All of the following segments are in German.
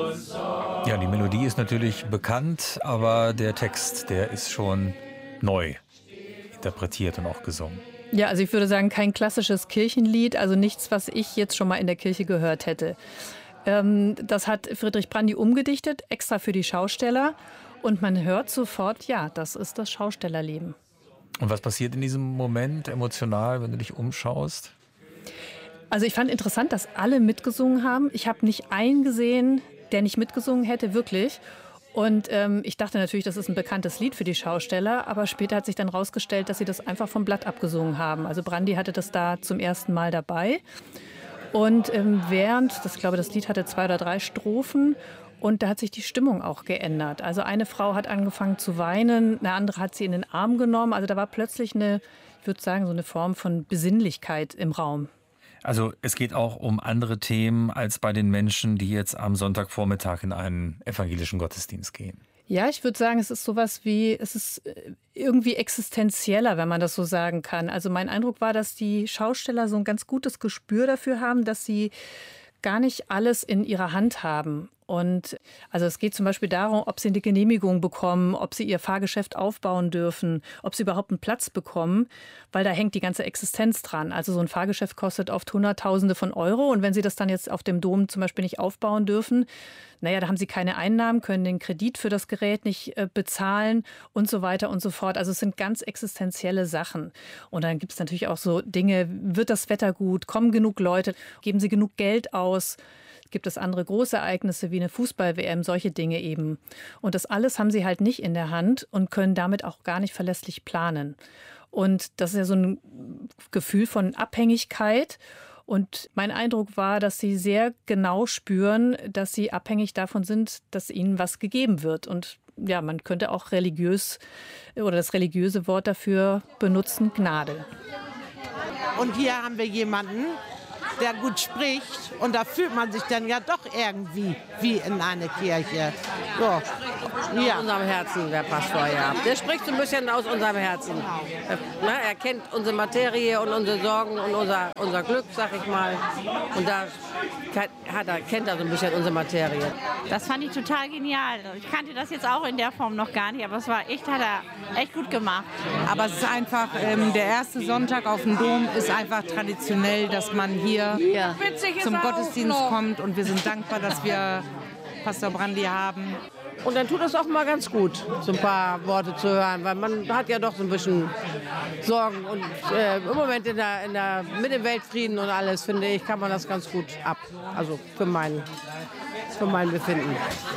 Ja, die Melodie ist natürlich bekannt, aber der Text, der ist schon neu interpretiert und auch gesungen. Ja, also ich würde sagen, kein klassisches Kirchenlied, also nichts, was ich jetzt schon mal in der Kirche gehört hätte. Das hat Friedrich Brandy umgedichtet, extra für die Schausteller. Und man hört sofort, ja, das ist das Schaustellerleben. Und was passiert in diesem Moment emotional, wenn du dich umschaust? Also ich fand interessant, dass alle mitgesungen haben. Ich habe nicht einen gesehen, der nicht mitgesungen hätte, wirklich. Und ich dachte natürlich, das ist ein bekanntes Lied für die Schausteller, aber später hat sich dann rausgestellt, dass sie das einfach vom Blatt abgesungen haben. Also Brandy hatte das da zum ersten Mal dabei. Und ich glaube, das Lied hatte 2 oder 3 Strophen und da hat sich die Stimmung auch geändert. Also eine Frau hat angefangen zu weinen, eine andere hat sie in den Arm genommen. Also da war plötzlich ich würde sagen, so eine Form von Besinnlichkeit im Raum. Also es geht auch um andere Themen als bei den Menschen, die jetzt am Sonntagvormittag in einen evangelischen Gottesdienst gehen. Ja, ich würde sagen, es ist irgendwie existenzieller, wenn man das so sagen kann. Also mein Eindruck war, dass die Schausteller so ein ganz gutes Gespür dafür haben, dass sie gar nicht alles in ihrer Hand haben. Und also es geht zum Beispiel darum, ob sie eine Genehmigung bekommen, ob sie ihr Fahrgeschäft aufbauen dürfen, ob sie überhaupt einen Platz bekommen, weil da hängt die ganze Existenz dran. Also so ein Fahrgeschäft kostet oft Hunderttausende von Euro und wenn sie das dann jetzt auf dem Dom zum Beispiel nicht aufbauen dürfen, naja, da haben sie keine Einnahmen, können den Kredit für das Gerät nicht bezahlen und so weiter und so fort. Also es sind ganz existenzielle Sachen. Und dann gibt es natürlich auch so Dinge, wird das Wetter gut, kommen genug Leute, geben sie genug Geld aus? Gibt es andere Großereignisse wie eine Fußball-WM, solche Dinge eben. Und das alles haben sie halt nicht in der Hand und können damit auch gar nicht verlässlich planen. Und das ist ja so ein Gefühl von Abhängigkeit. Und mein Eindruck war, dass sie sehr genau spüren, dass sie abhängig davon sind, dass ihnen was gegeben wird. Und ja, man könnte auch religiös oder das religiöse Wort dafür benutzen, Gnade. Und hier haben wir jemanden, der gut spricht und da fühlt man sich dann ja doch irgendwie wie in einer Kirche. So. Ja. Aus unserem Herzen, der Pastor, ja. Der spricht so ein bisschen aus unserem Herzen. Er kennt unsere Materie und unsere Sorgen und unser Glück, sag ich mal. Und da kennt er so ein bisschen unsere Materie. Das fand ich total genial. Ich kannte das jetzt auch in der Form noch gar nicht, aber hat er echt gut gemacht. Aber es ist einfach, der erste Sonntag auf dem Dom ist einfach traditionell, dass man hier zum Gottesdienst kommt und wir sind dankbar, dass wir Pastor Brandy haben. Und dann tut es auch mal ganz gut, so ein paar Worte zu hören, weil man hat ja doch so ein bisschen Sorgen. Und im Moment mit dem Weltfrieden und alles, finde ich, kann man das ganz gut ab. Also für mein Befinden.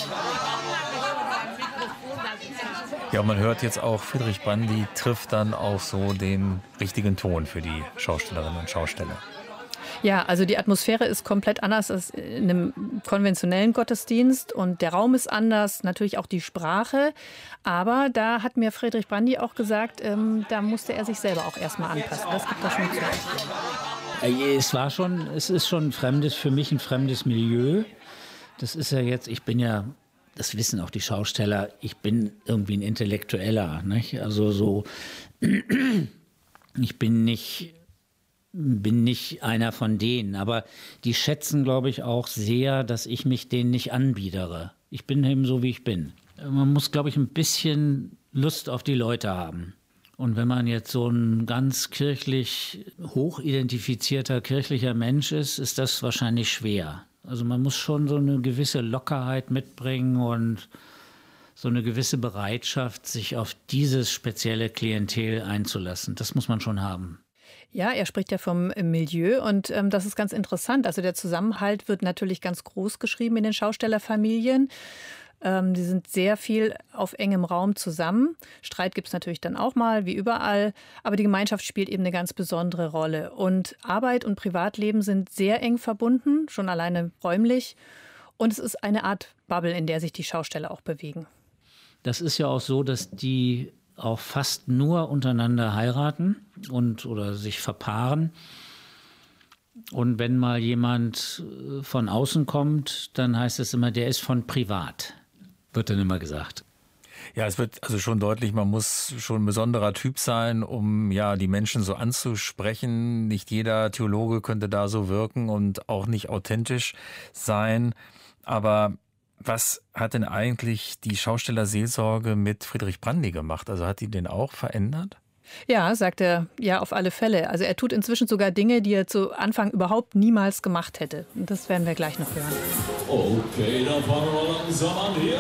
Ja, und man hört jetzt auch, Friedrich Brandy trifft dann auch so den richtigen Ton für die Schaustellerinnen und Schausteller. Ja, also die Atmosphäre ist komplett anders als in einem konventionellen Gottesdienst und der Raum ist anders, natürlich auch die Sprache. Aber da hat mir Friedrich Brandy auch gesagt, da musste er sich selber auch erstmal anpassen. Das gibt er schon zu. Es ist schon für mich ein fremdes Milieu. Das ist ja jetzt, das wissen auch die Schausteller, ich bin irgendwie ein Intellektueller, nicht? Also so, ich bin nicht einer von denen, aber die schätzen, glaube ich, auch sehr, dass ich mich denen nicht anbiedere. Ich bin eben so, wie ich bin. Man muss, glaube ich, ein bisschen Lust auf die Leute haben. Und wenn man jetzt so ein ganz kirchlich hochidentifizierter kirchlicher Mensch ist, ist das wahrscheinlich schwer. Also man muss schon so eine gewisse Lockerheit mitbringen und so eine gewisse Bereitschaft, sich auf dieses spezielle Klientel einzulassen. Das muss man schon haben. Ja, er spricht ja vom Milieu und das ist ganz interessant. Also der Zusammenhalt wird natürlich ganz groß geschrieben in den Schaustellerfamilien. Die sind sehr viel auf engem Raum zusammen. Streit gibt es natürlich dann auch mal, wie überall. Aber die Gemeinschaft spielt eben eine ganz besondere Rolle. Und Arbeit und Privatleben sind sehr eng verbunden, schon alleine räumlich. Und es ist eine Art Bubble, in der sich die Schausteller auch bewegen. Das ist ja auch so, dass die auch fast nur untereinander heiraten oder sich verpaaren. Und wenn mal jemand von außen kommt, dann heißt es immer, der ist von privat, wird dann immer gesagt. Ja, es wird also schon deutlich, man muss schon ein besonderer Typ sein, um ja die Menschen so anzusprechen. Nicht jeder Theologe könnte da so wirken und auch nicht authentisch sein. Aber Was hat denn eigentlich die Schaustellerseelsorge mit Friedrich Brandy gemacht? Also hat die den auch verändert? Ja, sagt er, ja, auf alle Fälle. Also er tut inzwischen sogar Dinge, die er zu Anfang überhaupt niemals gemacht hätte. Und das werden wir gleich noch hören. Okay, dann fangen wir langsam an hier.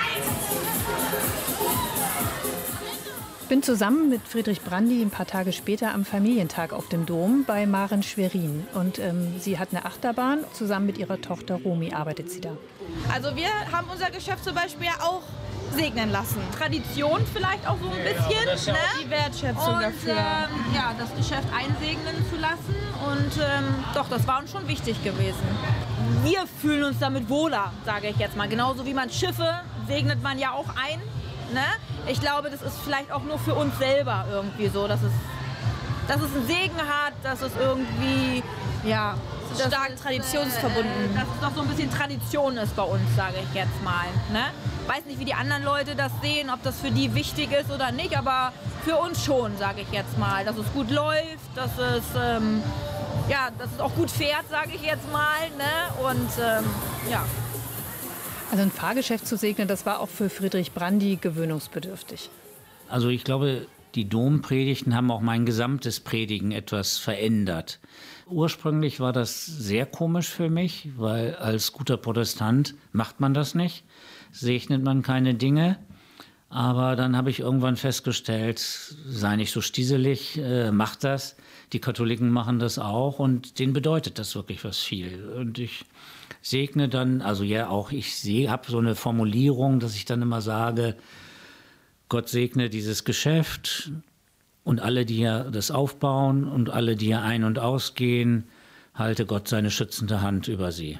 Ich bin zusammen mit Friedrich Brandy ein paar Tage später am Familientag auf dem Dom bei Maren Schwerin. Und sie hat eine Achterbahn. Zusammen mit ihrer Tochter Romy arbeitet sie da. Also wir haben unser Geschäft zum Beispiel ja auch segnen lassen. Tradition vielleicht auch so ein bisschen. Ja, das ist ja auch die Wertschätzung und, dafür. Ja, das Geschäft einsegnen zu lassen. Und doch, das war uns schon wichtig gewesen. Wir fühlen uns damit wohler, sage ich jetzt mal. Genauso wie man Schiffe segnet man ja auch ein. Ne? Ich glaube, das ist vielleicht auch nur für uns selber irgendwie so, dass es einen Segen hat, dass es irgendwie, ja, stark traditionsverbunden. Dass es doch so ein bisschen Tradition ist bei uns, sage ich jetzt mal. Ne? Weiß nicht, wie die anderen Leute das sehen, ob das für die wichtig ist oder nicht, aber für uns schon, sage ich jetzt mal. Dass es gut läuft, dass es auch gut fährt, sage ich jetzt mal. Ne? Und ja. Also ein Fahrgeschäft zu segnen, das war auch für Friedrich Brandy gewöhnungsbedürftig. Also ich glaube, die Dompredigten haben auch mein gesamtes Predigen etwas verändert. Ursprünglich war das sehr komisch für mich, weil als guter Protestant macht man das nicht, segnet man keine Dinge. Aber dann habe ich irgendwann festgestellt, sei nicht so stieselig, mach das. Die Katholiken machen das auch und denen bedeutet das wirklich was viel. Und ich segne dann, also ja auch, ich habe so eine Formulierung, dass ich dann immer sage, Gott segne dieses Geschäft und alle, die hier das aufbauen und alle, die hier ein- und ausgehen, halte Gott seine schützende Hand über sie.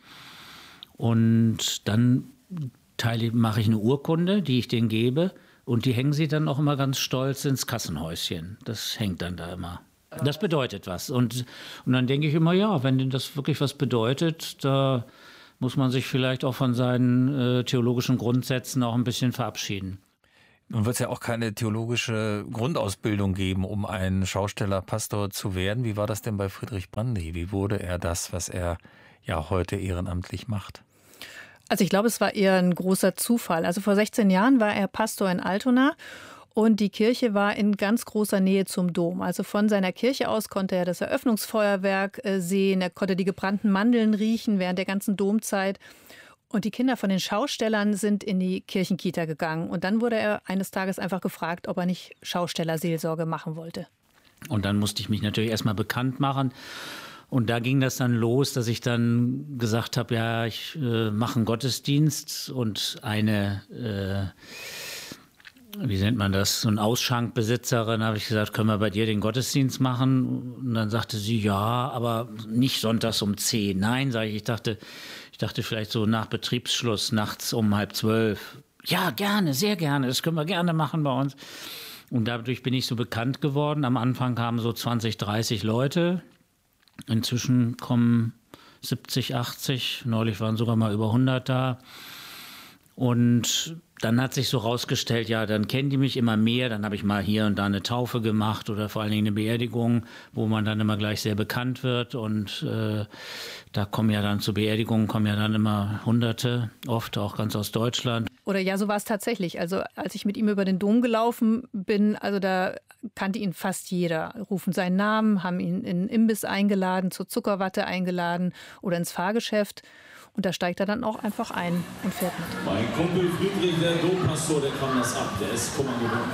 Und dann mache ich eine Urkunde, die ich denen gebe und die hängen sie dann auch immer ganz stolz ins Kassenhäuschen. Das hängt dann da immer. Das bedeutet was. Und dann denke ich immer, ja, wenn das wirklich was bedeutet, da muss man sich vielleicht auch von seinen theologischen Grundsätzen auch ein bisschen verabschieden. Nun wird es ja auch keine theologische Grundausbildung geben, um ein Schaustellerpastor zu werden. Wie war das denn bei Friedrich Brandy? Wie wurde er das, was er ja heute ehrenamtlich macht? Also ich glaube, es war eher ein großer Zufall. Also vor 16 Jahren war er Pastor in Altona. Und die Kirche war in ganz großer Nähe zum Dom. Also von seiner Kirche aus konnte er das Eröffnungsfeuerwerk sehen. Er konnte die gebrannten Mandeln riechen während der ganzen Domzeit. Und die Kinder von den Schaustellern sind in die Kirchenkita gegangen. Und dann wurde er eines Tages einfach gefragt, ob er nicht Schaustellerseelsorge machen wollte. Und dann musste ich mich natürlich erstmal bekannt machen. Und da ging das dann los, dass ich dann gesagt habe, ja, ich mache einen Gottesdienst und eine wie nennt man das, so eine Ausschankbesitzerin, habe ich gesagt, können wir bei dir den Gottesdienst machen? Und dann sagte sie, ja, aber nicht sonntags um 10. Nein, sage ich, ich dachte vielleicht so nach Betriebsschluss, nachts um 11:30. Ja, gerne, sehr gerne, das können wir gerne machen bei uns. Und dadurch bin ich so bekannt geworden. Am Anfang kamen so 20, 30 Leute. Inzwischen kommen 70, 80. Neulich waren sogar mal über 100 da. Und dann hat sich so rausgestellt, ja, dann kennen die mich immer mehr. Dann habe ich mal hier und da eine Taufe gemacht oder vor allen Dingen eine Beerdigung, wo man dann immer gleich sehr bekannt wird. Und da kommen ja dann zu Beerdigungen immer Hunderte, oft auch ganz aus Deutschland. Oder ja, so war es tatsächlich. Also als ich mit ihm über den Dom gelaufen bin, also da kannte ihn fast jeder. Rufen seinen Namen, haben ihn in einen Imbiss eingeladen, zur Zuckerwatte eingeladen oder ins Fahrgeschäft. Und da steigt er dann auch einfach ein und fährt mit. Mein Kumpel Friedrich, der Dompastor, der kann das ab. Der ist Kummer gewohnt.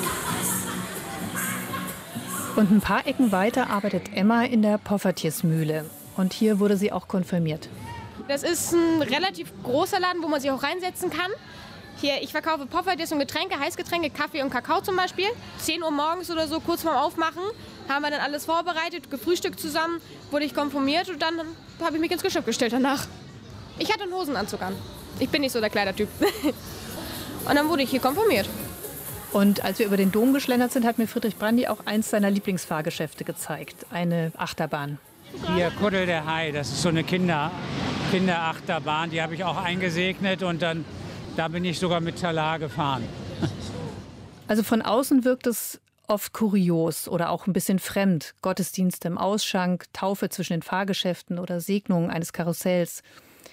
Und ein paar Ecken weiter arbeitet Emma in der Poffertiersmühle. Und hier wurde sie auch konfirmiert. Das ist ein relativ großer Laden, wo man sich auch reinsetzen kann. Hier, ich verkaufe Poffertjes und Getränke, Heißgetränke, Kaffee und Kakao zum Beispiel. 10 Uhr morgens oder so, kurz vorm Aufmachen, haben wir dann alles vorbereitet, gefrühstückt zusammen, wurde ich konfirmiert und dann habe ich mich ins Geschäft gestellt danach. Ich hatte einen Hosenanzug an. Ich bin nicht so der Kleidertyp. Und dann wurde ich hier konfirmiert. Und als wir über den Dom geschlendert sind, hat mir Friedrich Brandy auch eins seiner Lieblingsfahrgeschäfte gezeigt. Eine Achterbahn. Hier, Kuddel der Hai, das ist so eine Kinderachterbahn. Die habe ich auch eingesegnet und da bin ich sogar mit Talar gefahren. Also von außen wirkt es oft kurios oder auch ein bisschen fremd. Gottesdienste im Ausschank, Taufe zwischen den Fahrgeschäften oder Segnungen eines Karussells.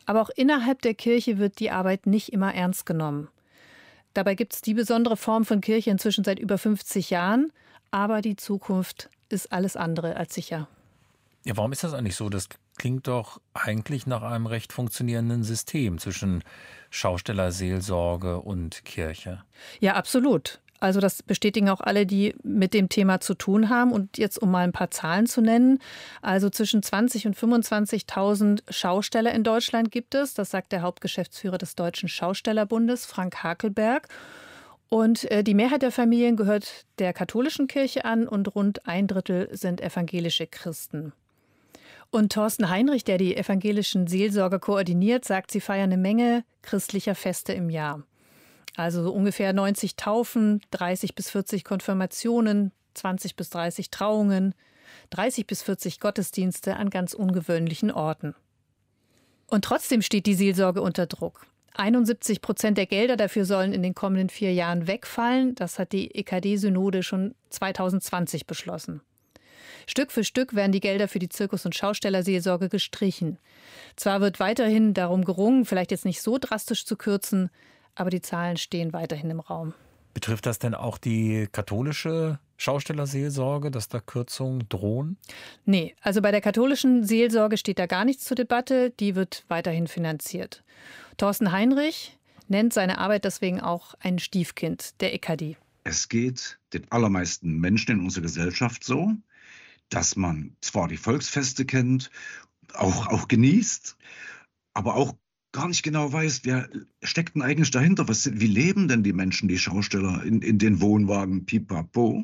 Aber auch innerhalb der Kirche wird die Arbeit nicht immer ernst genommen. Dabei gibt es die besondere Form von Kirche inzwischen seit über 50 Jahren. Aber die Zukunft ist alles andere als sicher. Ja, warum ist das eigentlich so? Das klingt doch eigentlich nach einem recht funktionierenden System zwischen Schaustellerseelsorge und Kirche. Ja, absolut. Also das bestätigen auch alle, die mit dem Thema zu tun haben. Und jetzt, um mal ein paar Zahlen zu nennen, also zwischen 20.000 und 25.000 Schausteller in Deutschland gibt es. Das sagt der Hauptgeschäftsführer des Deutschen Schaustellerbundes, Frank Hakelberg. Und die Mehrheit der Familien gehört der katholischen Kirche an und rund 1/3 sind evangelische Christen. Und Thorsten Heinrich, der die evangelischen Seelsorger koordiniert, sagt, sie feiern eine Menge christlicher Feste im Jahr. Also so ungefähr 90 Taufen, 30 bis 40 Konfirmationen, 20 bis 30 Trauungen, 30 bis 40 Gottesdienste an ganz ungewöhnlichen Orten. Und trotzdem steht die Seelsorge unter Druck. 71% der Gelder dafür sollen in den kommenden 4 Jahren wegfallen. Das hat die EKD-Synode schon 2020 beschlossen. Stück für Stück werden die Gelder für die Zirkus- und Schaustellerseelsorge gestrichen. Zwar wird weiterhin darum gerungen, vielleicht jetzt nicht so drastisch zu kürzen, aber die Zahlen stehen weiterhin im Raum. Betrifft das denn auch die katholische Schaustellerseelsorge, dass da Kürzungen drohen? Nee, also bei der katholischen Seelsorge steht da gar nichts zur Debatte. Die wird weiterhin finanziert. Thorsten Heinrich nennt seine Arbeit deswegen auch ein Stiefkind der EKD. Es geht den allermeisten Menschen in unserer Gesellschaft so, dass man zwar die Volksfeste kennt, auch genießt, aber auch gar nicht genau weiß, wer steckt denn eigentlich dahinter? Wie leben denn die Menschen, die Schausteller in den Wohnwagen, pipapo?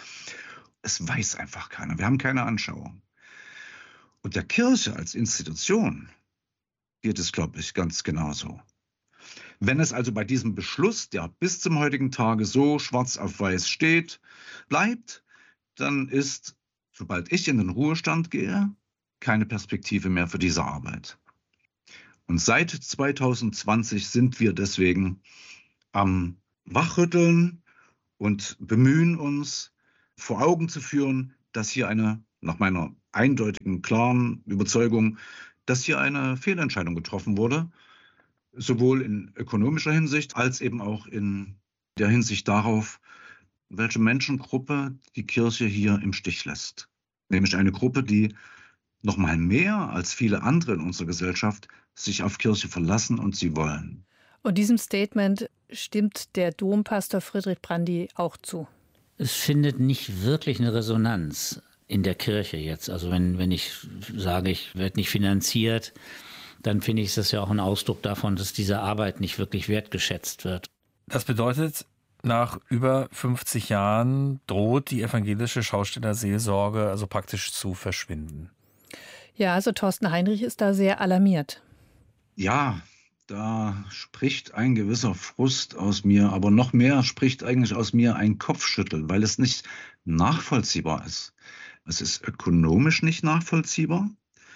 Es weiß einfach keiner. Wir haben keine Anschauung. Und der Kirche als Institution geht es, glaube ich, ganz genauso. Wenn es also bei diesem Beschluss, der bis zum heutigen Tage so schwarz auf weiß steht, bleibt, dann ist, sobald ich in den Ruhestand gehe, keine Perspektive mehr für diese Arbeit. Und seit 2020 sind wir deswegen am Wachrütteln und bemühen uns, vor Augen zu führen, dass hier nach meiner eindeutigen, klaren Überzeugung, dass hier eine Fehlentscheidung getroffen wurde, sowohl in ökonomischer Hinsicht als eben auch in der Hinsicht darauf, welche Menschengruppe die Kirche hier im Stich lässt. Nämlich eine Gruppe, die noch mal mehr als viele andere in unserer Gesellschaft sich auf Kirche verlassen und sie wollen. Und diesem Statement stimmt der Dompastor Friedrich Brandi auch zu. Es findet nicht wirklich eine Resonanz in der Kirche jetzt. Also wenn ich sage, ich werde nicht finanziert, dann finde ich das ja auch ein Ausdruck davon, dass diese Arbeit nicht wirklich wertgeschätzt wird. Das bedeutet, nach über 50 Jahren droht die evangelische Schaustellerseelsorge also praktisch zu verschwinden. Ja, also Thorsten Heinrich ist da sehr alarmiert. Ja, da spricht ein gewisser Frust aus mir, aber noch mehr spricht eigentlich aus mir ein Kopfschütteln, weil es nicht nachvollziehbar ist. Es ist ökonomisch nicht nachvollziehbar.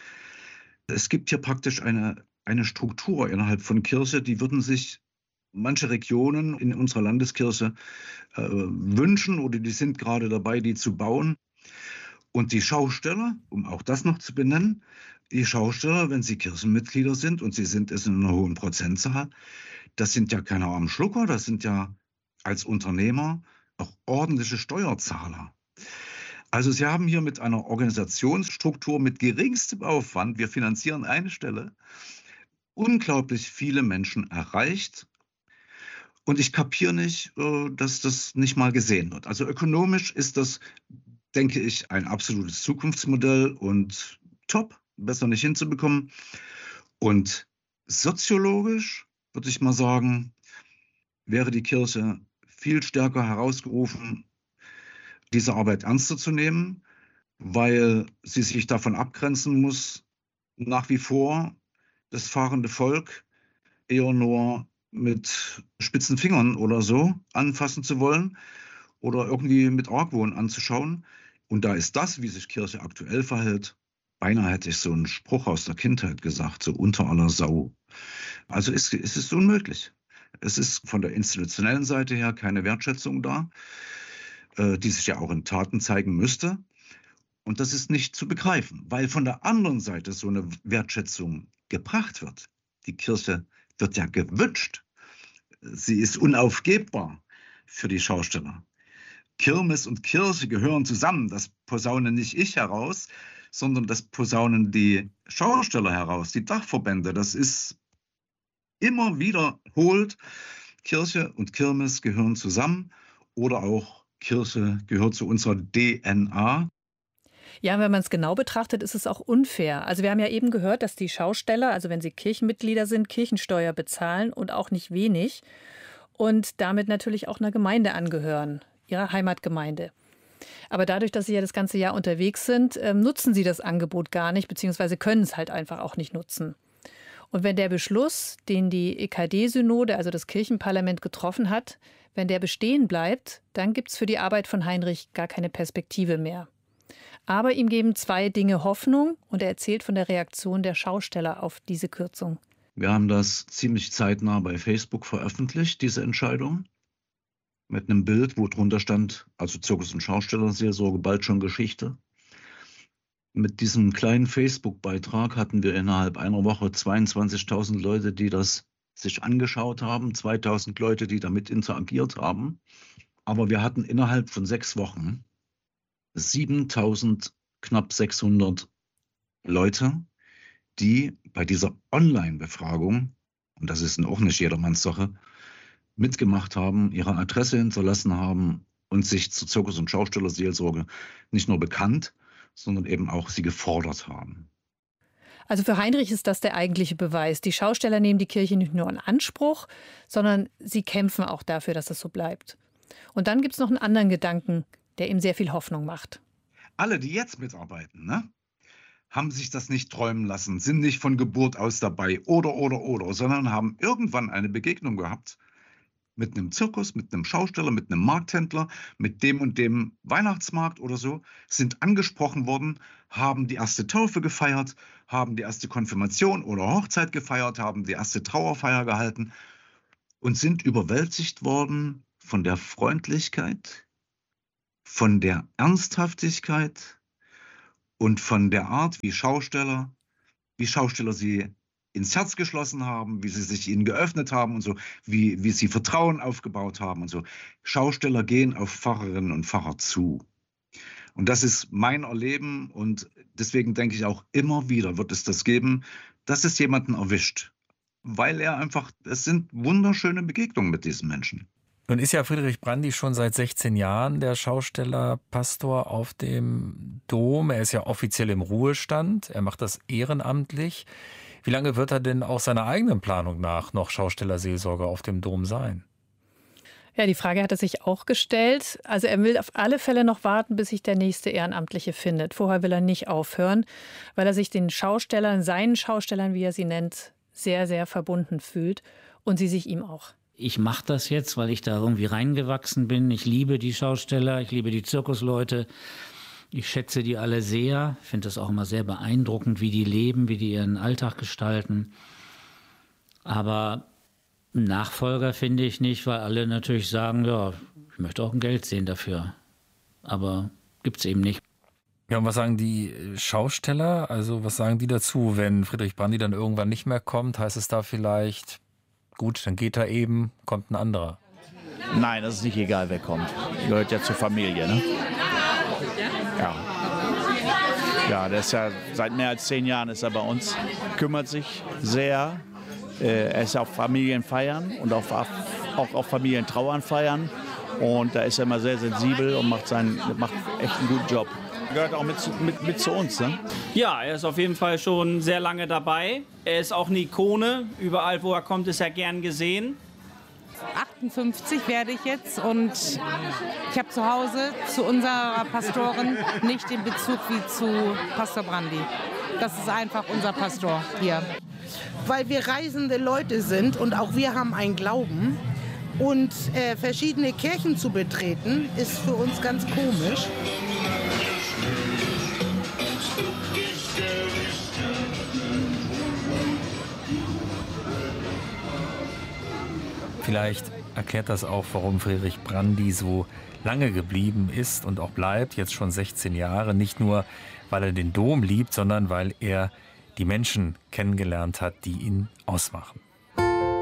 Es gibt hier praktisch eine Struktur innerhalb von Kirche, die würden sich manche Regionen in unserer Landeskirche wünschen oder die sind gerade dabei, die zu bauen. Und die Schausteller, um auch das noch zu benennen, die Schausteller, wenn sie Kirchenmitglieder sind und sie sind es in einer hohen Prozentzahl, das sind ja keine armen Schlucker, das sind ja als Unternehmer auch ordentliche Steuerzahler. Also Sie haben hier mit einer Organisationsstruktur mit geringstem Aufwand, wir finanzieren eine Stelle, unglaublich viele Menschen erreicht. Und ich kapiere nicht, dass das nicht mal gesehen wird. Also ökonomisch ist das, denke ich, ein absolutes Zukunftsmodell und top, besser nicht hinzubekommen. Und soziologisch, würde ich mal sagen, wäre die Kirche viel stärker herausgerufen, diese Arbeit ernster zu nehmen, weil sie sich davon abgrenzen muss, nach wie vor das fahrende Volk eher nur mit spitzen Fingern oder so anfassen zu wollen oder irgendwie mit Argwohn anzuschauen. Und da ist das, wie sich Kirche aktuell verhält, beinahe hätte ich so einen Spruch aus der Kindheit gesagt, so unter aller Sau. Also es ist unmöglich. Es ist von der institutionellen Seite her keine Wertschätzung da, die sich ja auch in Taten zeigen müsste. Und das ist nicht zu begreifen, weil von der anderen Seite so eine Wertschätzung gebracht wird. Die Kirche wird ja gewünscht. Sie ist unaufgebbar für die Schausteller. Kirmes und Kirche gehören zusammen. Das posaune nicht ich heraus, sondern das posaunen die Schausteller heraus, die Dachverbände. Das ist immer wiederholt. Kirche und Kirmes gehören zusammen oder auch Kirche gehört zu unserer DNA. Ja, wenn man es genau betrachtet, ist es auch unfair. Also wir haben ja eben gehört, dass die Schausteller, also wenn sie Kirchenmitglieder sind, Kirchensteuer bezahlen und auch nicht wenig und damit natürlich auch einer Gemeinde angehören, ihrer Heimatgemeinde. Aber dadurch, dass sie ja das ganze Jahr unterwegs sind, nutzen sie das Angebot gar nicht, beziehungsweise können es halt einfach auch nicht nutzen. Und wenn der Beschluss, den die EKD-Synode, also das Kirchenparlament, getroffen hat, wenn der bestehen bleibt, dann gibt es für die Arbeit von Heinrich gar keine Perspektive mehr. Aber ihm geben zwei Dinge Hoffnung und er erzählt von der Reaktion der Schausteller auf diese Kürzung. Wir haben das ziemlich zeitnah bei Facebook veröffentlicht, diese Entscheidung. Mit einem Bild, wo drunter stand, also Zirkus- und Schaustellerseelsorge, bald schon Geschichte. Mit diesem kleinen Facebook-Beitrag hatten wir innerhalb einer Woche 22.000 Leute, die das sich angeschaut haben, 2.000 Leute, die damit interagiert haben. Aber wir hatten innerhalb von 6 Wochen 7.000, knapp 600 Leute, die bei dieser Online-Befragung, und das ist auch nicht jedermanns Sache, mitgemacht haben, ihre Adresse hinterlassen haben und sich zur Zirkus- und Schaustellerseelsorge nicht nur bekannt, sondern eben auch sie gefordert haben. Also für Heinrich ist das der eigentliche Beweis. Die Schausteller nehmen die Kirche nicht nur in Anspruch, sondern sie kämpfen auch dafür, dass es so bleibt. Und dann gibt es noch einen anderen Gedanken, der ihm sehr viel Hoffnung macht. Alle, die jetzt mitarbeiten, haben sich das nicht träumen lassen, sind nicht von Geburt aus dabei oder, sondern haben irgendwann eine Begegnung gehabt mit einem Zirkus, mit einem Schausteller, mit einem Markthändler, mit dem und dem Weihnachtsmarkt oder so, sind angesprochen worden, haben die erste Taufe gefeiert, haben die erste Konfirmation oder Hochzeit gefeiert, haben die erste Trauerfeier gehalten und sind überwältigt worden von der Freundlichkeit, von der Ernsthaftigkeit und von der Art, wie Schausteller sie ins Herz geschlossen haben, wie sie sich ihnen geöffnet haben und so, wie sie Vertrauen aufgebaut haben und so. Schausteller gehen auf Pfarrerinnen und Pfarrer zu. Und das ist mein Erleben und deswegen denke ich auch immer wieder wird es das geben, dass es jemanden erwischt. Weil es sind wunderschöne Begegnungen mit diesen Menschen. Nun ist ja Friedrich Brandl schon seit 16 Jahren der Schaustellerpastor auf dem Dom. Er ist ja offiziell im Ruhestand, er macht das ehrenamtlich. Wie lange wird er denn auch seiner eigenen Planung nach noch Schaustellerseelsorger auf dem Dom sein? Ja, die Frage hat er sich auch gestellt. Also er will auf alle Fälle noch warten, bis sich der nächste Ehrenamtliche findet. Vorher will er nicht aufhören, weil er sich den Schaustellern, seinen Schaustellern, wie er sie nennt, sehr, sehr verbunden fühlt und sie sich ihm auch. Ich mache das jetzt, weil ich da irgendwie reingewachsen bin. Ich liebe die Schausteller, ich liebe die Zirkusleute. Ich schätze die alle sehr. Ich finde das auch immer sehr beeindruckend, wie die leben, wie die ihren Alltag gestalten. Aber einen Nachfolger finde ich nicht, weil alle natürlich sagen, ja, ich möchte auch ein Geld sehen dafür. Aber gibt es eben nicht. Ja, und was sagen die Schausteller? Also was sagen die dazu, wenn Friedrich Brandl dann irgendwann nicht mehr kommt? Heißt es da vielleicht, gut, dann geht er eben, kommt ein anderer? Nein, das ist nicht egal, wer kommt. Gehört ja zur Familie, ne? Ja. Ja, der ist ja seit mehr als 10 Jahren ist er bei uns, kümmert sich sehr. Er ist auf Familienfeiern und auch auf Familientrauern feiern. Und da ist er immer sehr sensibel und macht echt einen guten Job. Gehört auch mit zu uns, ne? Ja, er ist auf jeden Fall schon sehr lange dabei. Er ist auch eine Ikone. Überall, wo er kommt, ist er gern gesehen. 58 werde ich jetzt und ich habe zu Hause zu unserer Pastorin nicht den Bezug wie zu Pastor Brandl. Das ist einfach unser Pastor hier. Weil wir reisende Leute sind und auch wir haben einen Glauben und verschiedene Kirchen zu betreten, ist für uns ganz komisch. Vielleicht erklärt das auch, warum Friedrich Brandl so lange geblieben ist und auch bleibt, jetzt schon 16 Jahre. Nicht nur, weil er den Dom liebt, sondern weil er die Menschen kennengelernt hat, die ihn ausmachen.